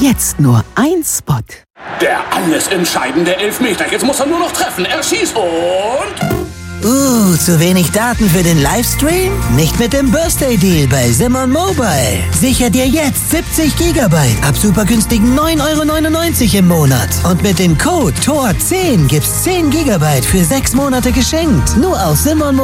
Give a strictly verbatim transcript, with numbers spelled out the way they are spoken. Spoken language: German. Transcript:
Jetzt nur ein Spot. Der alles entscheidende Elfmeter. Jetzt muss er nur noch treffen. Er schießt und... Uh, zu wenig Daten für den Livestream? Nicht mit dem Birthday Deal bei Simon Mobile. Sicher dir jetzt siebzig Gigabyte ab super günstigen neun Euro neunundneunzig im Monat. Und mit dem Code T O R zehn gibt's zehn Gigabyte für sechs Monate geschenkt. Nur auf Simon Mobile.